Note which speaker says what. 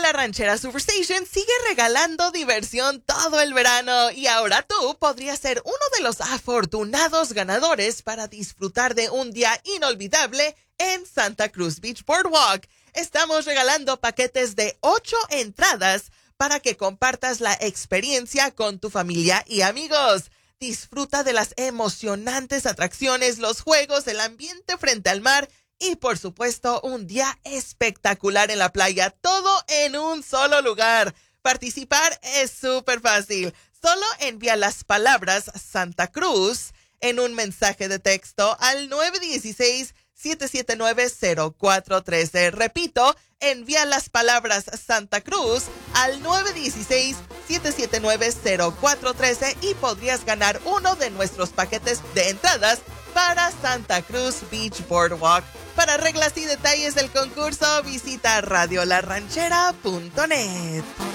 Speaker 1: La Ranchera Superstation sigue regalando diversión todo el verano y ahora tú podrías ser uno de los afortunados ganadores para disfrutar de un día inolvidable en Santa Cruz Beach Boardwalk. Estamos regalando paquetes de 8 entradas para que compartas la experiencia con tu familia y amigos. Disfruta de las emocionantes atracciones, los juegos, el ambiente frente al mar y, por supuesto, un día espectacular en la playa, todo en un solo lugar. Participar es súper fácil. Solo envía las palabras Santa Cruz en un mensaje de texto al 916-779-0413. Repito, envía las palabras Santa Cruz al 916-779-0413 y podrías ganar uno de nuestros paquetes de entradas para Santa Cruz Beach Boardwalk. Para reglas y detalles del concurso, visita radiolaranchera.net.